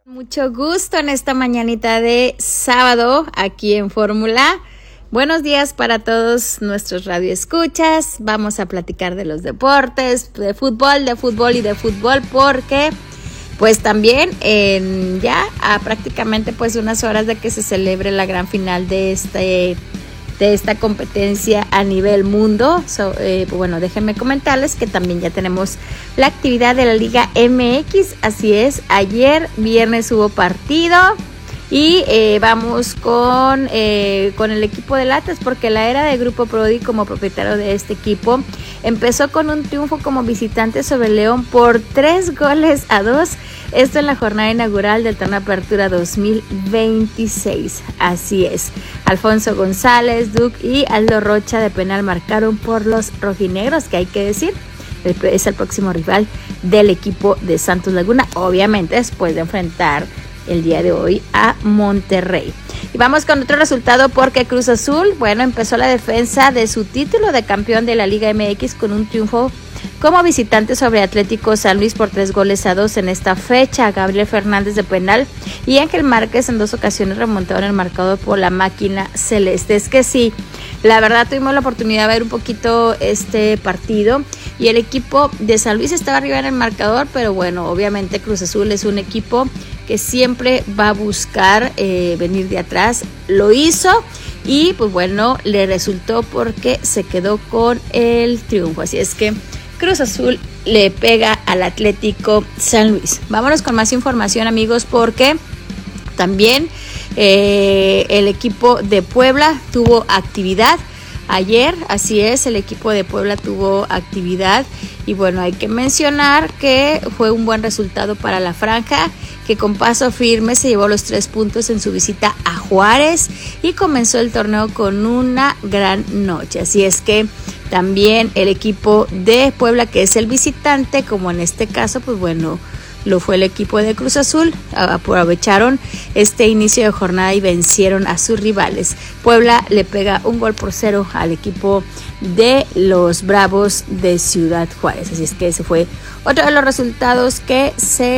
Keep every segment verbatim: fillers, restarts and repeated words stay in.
Mucho gusto en esta mañanita de sábado aquí en Fórmula. Buenos días para todos nuestros radioescuchas. Vamos a platicar de los deportes, de fútbol, de fútbol y de fútbol porque pues también en ya a prácticamente pues unas horas de que se celebre la gran final de este de esta competencia a nivel mundo. So, eh, bueno, déjenme comentarles que también ya tenemos la actividad de la Liga M X, así es, ayer viernes hubo partido y eh, vamos con, eh, con el equipo del Atlas porque la era de Grupo Prodi como propietario de este equipo empezó con un triunfo como visitante sobre León por tres goles a dos. Esto en la jornada inaugural del torneo Apertura dos mil veintiséis. Así es. Alfonso González, Duke y Aldo Rocha de penal marcaron por los rojinegros, que hay que decir, es el próximo rival del equipo de Santos Laguna, obviamente después de enfrentar el día de hoy a Monterrey. Y vamos con otro resultado porque Cruz Azul, bueno, empezó la defensa de su título de campeón de la Liga M X con un triunfo como visitante sobre Atlético San Luis por tres goles a dos en esta fecha. Gabriel Fernández de penal y Ángel Márquez en dos ocasiones remontaron el marcador por la máquina celeste. Es que sí, la verdad tuvimos la oportunidad de ver un poquito este partido y el equipo de San Luis estaba arriba en el marcador, pero bueno, obviamente Cruz Azul es un equipo que siempre va a buscar eh, venir de atrás. Lo hizo y pues bueno, le resultó porque se quedó con el triunfo. Así es que Cruz Azul le pega al Atlético San Luis. Vámonos con más información, amigos, porque también eh, el equipo de Puebla tuvo actividad ayer. Así es, el equipo de Puebla tuvo actividad y bueno, hay que mencionar que fue un buen resultado para la franja, que con paso firme se llevó los tres puntos en su visita a Juárez y comenzó el torneo con una gran noche. Así es que también el equipo de Puebla, que es el visitante, como en este caso, pues bueno, lo fue el equipo de Cruz Azul, aprovecharon este inicio de jornada y vencieron a sus rivales. Puebla le pega un gol por cero al equipo de los Bravos de Ciudad Juárez. Así es que ese fue otro de los resultados que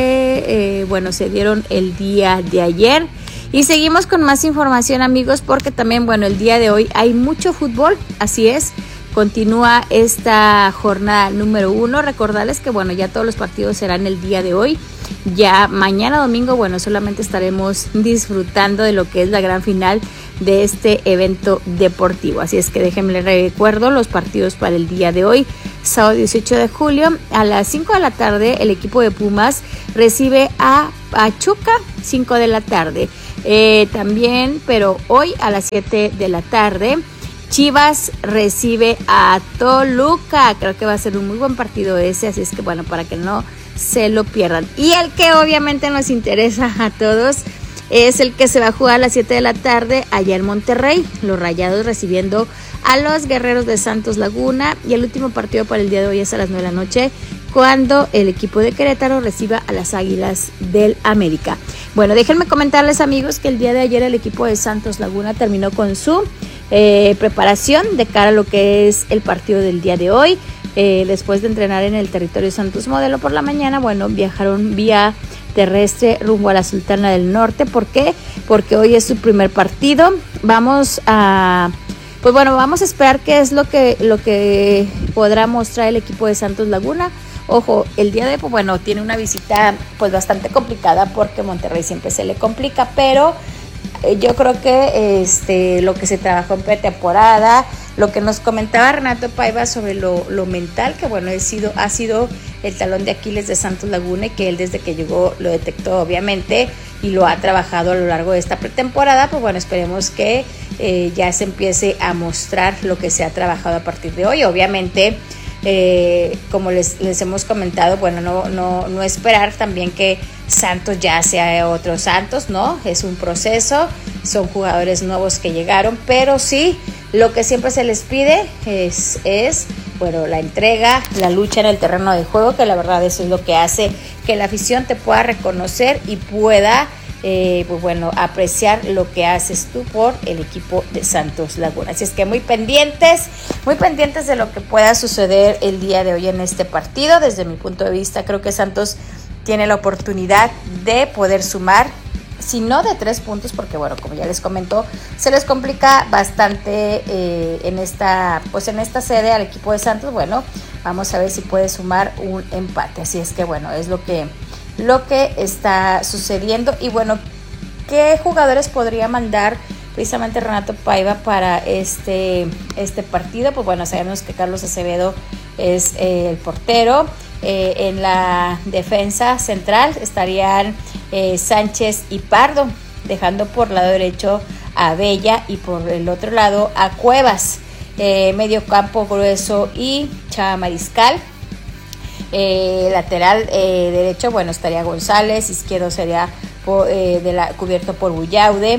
se, eh, bueno, se dieron el día de ayer. Y seguimos con más información, amigos, porque también, bueno, el día de hoy hay mucho fútbol, así es. Continúa esta jornada número uno. Recordarles que, bueno, ya todos los partidos serán el día de hoy. Ya mañana domingo, bueno, solamente estaremos disfrutando de lo que es la gran final de este evento deportivo. Así es que déjenme les recuerdo los partidos para el día de hoy. Sábado dieciocho de julio a las cinco de la tarde el equipo de Pumas recibe a Pachuca, cinco de la tarde. Eh, también, pero hoy a las siete de la tarde, Chivas recibe a Toluca. Creo que va a ser un muy buen partido ese, así es que bueno, para que no se lo pierdan. Y el que obviamente nos interesa a todos es el que se va a jugar a las siete de la tarde allá en Monterrey. Los Rayados recibiendo a los Guerreros de Santos Laguna. Y el último partido para el día de hoy es a las nueve de la noche, cuando el equipo de Querétaro reciba a las Águilas del América. Bueno, déjenme comentarles, amigos, que el día de ayer el equipo de Santos Laguna terminó con su eh, preparación de cara a lo que es el partido del día de hoy. Eh, después de entrenar en el territorio Santos Modelo por la mañana, bueno, viajaron vía terrestre rumbo a la Sultana del Norte. ¿Por qué? Porque hoy es su primer partido. Vamos a, pues bueno, vamos a esperar qué es lo que, lo que podrá mostrar el equipo de Santos Laguna. Ojo, el día de hoy, pues bueno, tiene una visita pues bastante complicada porque Monterrey siempre se le complica, pero eh, yo creo que este lo que se trabajó en pretemporada, lo que nos comentaba Renato Paiva sobre lo, lo mental, que bueno, ha sido, ha sido el talón de Aquiles de Santos Laguna y que él desde que llegó lo detectó obviamente y lo ha trabajado a lo largo de esta pretemporada. Pues bueno, esperemos que eh, ya se empiece a mostrar lo que se ha trabajado a partir de hoy. Obviamente, Eh, como les, les hemos comentado, bueno, no, no, no esperar también que Santos ya sea otro Santos, ¿no? Es un proceso, son jugadores nuevos que llegaron, pero sí, lo que siempre se les pide es, es bueno, la entrega, la lucha en el terreno de juego, que la verdad eso es lo que hace que la afición te pueda reconocer y pueda Eh, pues bueno, apreciar lo que haces tú por el equipo de Santos Laguna. Así es que muy pendientes, muy pendientes de lo que pueda suceder el día de hoy en este partido. Desde mi punto de vista, creo que Santos tiene la oportunidad de poder sumar, si no de tres puntos, porque bueno, como ya les comento, se les complica bastante eh, en esta, pues en esta sede al equipo de Santos. Bueno, vamos a ver si puede sumar un empate. Así es que bueno, es lo que, lo que está sucediendo. Y bueno, ¿qué jugadores podría mandar precisamente Renato Paiva para este, este partido? Pues bueno, sabemos que Carlos Acevedo es eh, el portero. Eh, en la defensa central estarían eh, Sánchez y Pardo, dejando por lado derecho a Bella y por el otro lado a Cuevas. Eh, medio campo grueso y Chava Mariscal. Eh, lateral eh, derecho, bueno, estaría González. Izquierdo sería por, eh, de la, cubierto por Bullaude.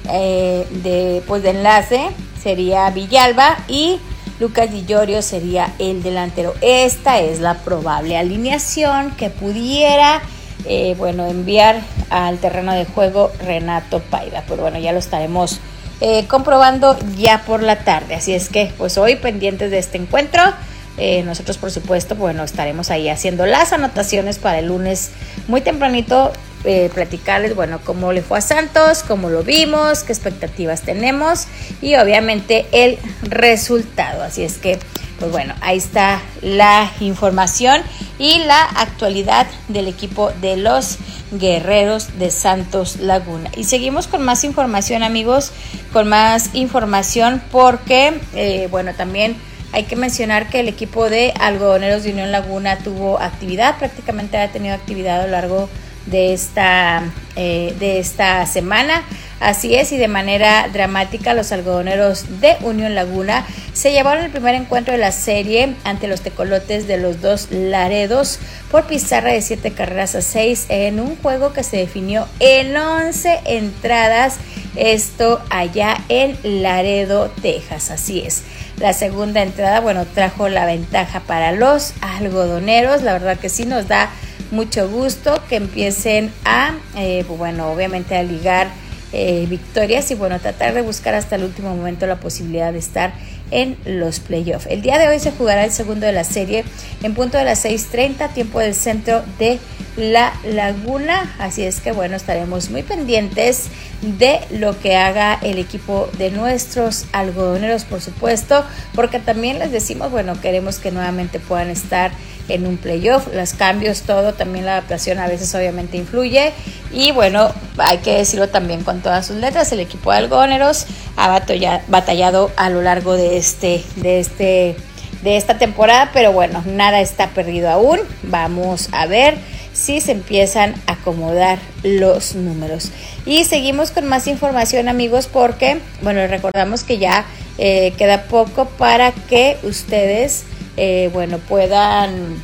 Eh, de, pues de enlace sería Villalba y Lucas Di Llorio sería el delantero. Esta es la probable alineación que pudiera eh, bueno, enviar al terreno de juego Renato Paiva. Pero bueno, ya lo estaremos eh, comprobando ya por la tarde. Así es que pues hoy pendientes de este encuentro. Eh, nosotros por supuesto, bueno, estaremos ahí haciendo las anotaciones para el lunes muy tempranito. Eh, platicarles, bueno, cómo le fue a Santos, cómo lo vimos, qué expectativas tenemos y obviamente el resultado. Así es que, pues bueno, ahí está la información y la actualidad del equipo de los Guerreros de Santos Laguna. Y seguimos con más información, amigos, con más información porque, eh, bueno, también hay que mencionar que el equipo de Algodoneros de Unión Laguna tuvo actividad, prácticamente ha tenido actividad a lo largo de esta, eh, de esta semana. Así es, y de manera dramática los algodoneros de Unión Laguna se llevaron el primer encuentro de la serie ante los tecolotes de los dos Laredos por pizarra de siete carreras a seis en un juego que se definió en once entradas, esto allá en Laredo, Texas. Así es, la segunda entrada, bueno, trajo la ventaja para los algodoneros. La verdad que sí nos da mucho gusto que empiecen a, eh, bueno, obviamente a ligar eh, victorias y bueno, tratar de buscar hasta el último momento la posibilidad de estar en los playoffs. El día de hoy se jugará el segundo de la serie en punto de las seis treinta, tiempo del centro de La Laguna. Así es que bueno, estaremos muy pendientes de lo que haga el equipo de nuestros algodoneros, por supuesto, porque también les decimos, bueno, queremos que nuevamente puedan estar en un playoff, los cambios, todo, también la adaptación a veces obviamente influye y bueno, hay que decirlo también con todas sus letras, el equipo de algodoneros ha batallado, batallado a lo largo de este, de este, de esta temporada, pero bueno, nada está perdido aún. Vamos a ver si se empiezan a acomodar los números. Y seguimos con más información, amigos, porque bueno, recordamos que ya eh, queda poco para que ustedes Eh, bueno, puedan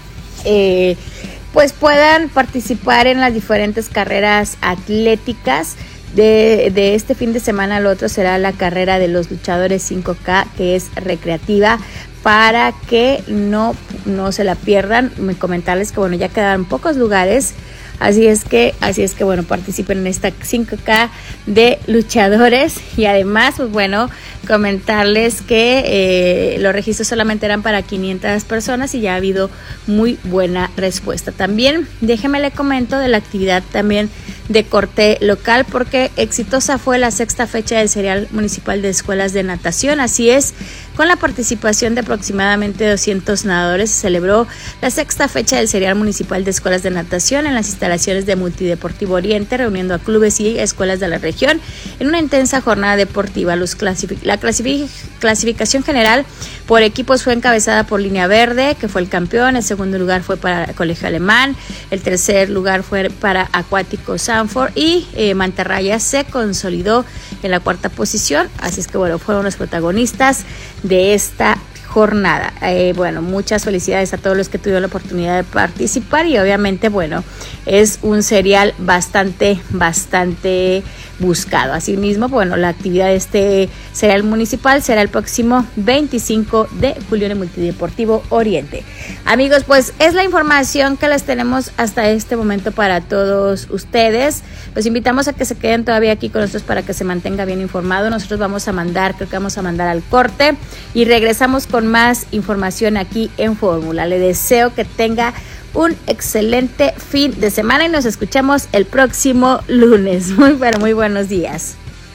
eh, pues puedan participar en las diferentes carreras atléticas. De, de este fin de semana al otro será la carrera de los luchadores cinco K, que es recreativa, para que no, no se la pierdan. Me comentarles que bueno, ya quedaron pocos lugares. Así es que, así es que bueno, participen en esta cinco K de luchadores y además, pues bueno, comentarles que eh, los registros solamente eran para quinientas personas y ya ha habido muy buena respuesta. También déjeme le comento de la actividad también de corte local, porque exitosa fue la sexta fecha del Serial Municipal de Escuelas de Natación. Así es, con la participación de aproximadamente doscientos nadadores se celebró la sexta fecha del Serial Municipal de Escuelas de Natación en las instalaciones de Multideportivo Oriente, reuniendo a clubes y escuelas de la región en una intensa jornada deportiva. Los clasific- la clasific- clasificación general por equipos fue encabezada por Línea Verde, que fue el campeón. El segundo lugar fue para Colegio Alemán, el tercer lugar fue para Acuático Sanford y eh, Mantarraya se consolidó en la cuarta posición. Así es que bueno, fueron los protagonistas de esta jornada. Eh, bueno, muchas felicidades a todos los que tuvieron la oportunidad de participar y obviamente, bueno, es un serial bastante, bastante buscado. Asimismo, bueno, la actividad de este serial municipal será el próximo veinticinco de julio en el Multideportivo Oriente. Amigos, pues es la información que les tenemos hasta este momento para todos ustedes. Los invitamos a que se queden todavía aquí con nosotros para que se mantenga bien informado. Nosotros vamos a mandar, creo que vamos a mandar al corte y regresamos con más información aquí en Fórmula. Le deseo que tenga un excelente fin de semana y nos escuchamos el próximo lunes. Muy, pero muy buenos días.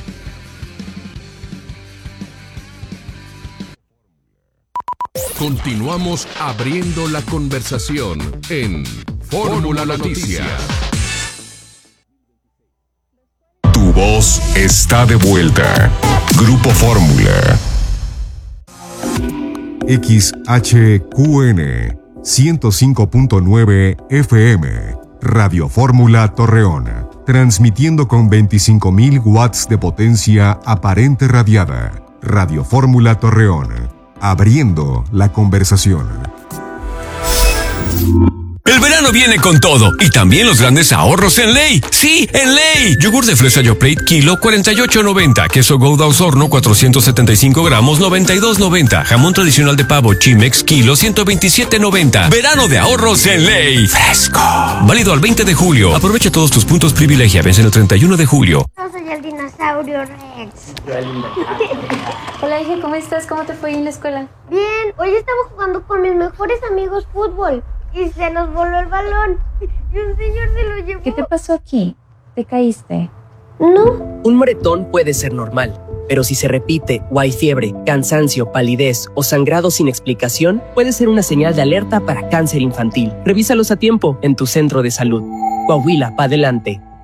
Continuamos abriendo la conversación en Fórmula Noticias. Tu voz está de vuelta. Grupo Fórmula. X H Q N ciento cinco punto nueve F M. Radio Fórmula Torreón. Transmitiendo con veinticinco mil watts de potencia aparente radiada. Radio Fórmula Torreón. Abriendo la conversación. El verano viene con todo y también los grandes ahorros en Ley. ¡Sí, en Ley! Yogur de fresa Yoplait, kilo cuarenta y ocho noventa. Queso Gouda Osorno, cuatrocientos setenta y cinco gramos, noventa y dos noventa. Jamón tradicional de pavo Chimex, kilo ciento veintisiete noventa. Verano de ahorros en Ley. ¡Fresco! Válido al veinte de julio. Aprovecha todos tus puntos privilegia. Vence el treinta y uno de julio. Yo soy el dinosaurio Rex. Hola, hija, ¿cómo estás? ¿Cómo te fue en la escuela? Bien, hoy estaba jugando con mis mejores amigos fútbol y se nos voló el balón y un señor se lo llevó. ¿Qué te pasó aquí? ¿Te caíste? No. Un moretón puede ser normal, pero si se repite o hay fiebre, cansancio, palidez o sangrado sin explicación, puede ser una señal de alerta para cáncer infantil. Revísalos a tiempo en tu centro de salud. Coahuila, pa' adelante.